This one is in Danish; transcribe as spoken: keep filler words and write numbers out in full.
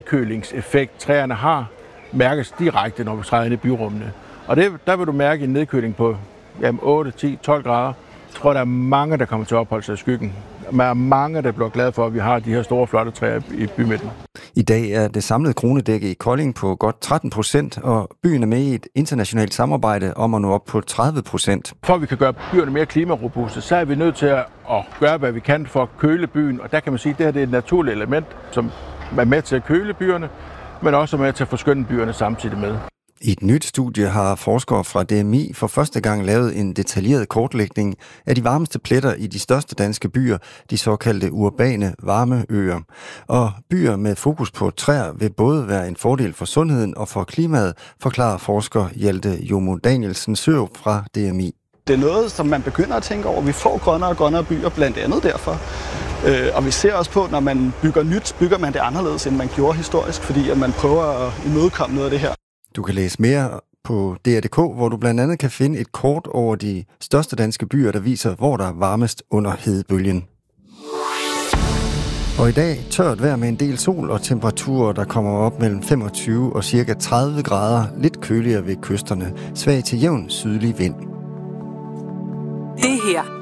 nedkølingseffekt, træerne har, mærkes direkte, når vi træder ind i byrummene. Og det, der vil du mærke en nedkøling på jamen, otte, ti, tolv grader. Jeg tror, der er mange, der kommer til at opholde sig i skyggen. Der er mange, der bliver glade for, at vi har de her store, flotte træer i bymidten. I dag er det samlede kronedække i Kolding på godt tretten procent, og byen er med i et internationalt samarbejde om at nå op på tredive procent. For at vi kan gøre byerne mere klimarobuste, så er vi nødt til at gøre, hvad vi kan for at køle byen. Og der kan man sige, at det her det er et naturligt element, som er med til at køle byerne, men også med til at forskønne byerne samtidig med. I et nyt studie har forskere fra D M I for første gang lavet en detaljeret kortlægning af de varmeste pletter i de største danske byer, de såkaldte urbane varmeøer. Og byer med fokus på træer vil både være en fordel for sundheden og for klimaet, forklarer forsker Hjalte Jomo Danielsen Sørup fra D M I. Det er noget, som man begynder at tænke over. Vi får grønnere og grønnere byer, blandt andet derfor. Og vi ser også på, når man bygger nyt, bygger man det anderledes, end man gjorde historisk, fordi at man prøver at imødekomme noget af det her. Du kan læse mere på D R punktum d k, hvor du blandt andet kan finde et kort over de største danske byer, der viser, hvor der er varmest under hedebølgen. Og i dag tørt vejr med en del sol og temperaturer, der kommer op mellem femogtyve og cirka tredive grader, lidt køligere ved kysterne, svag til jævn sydlig vind. Det her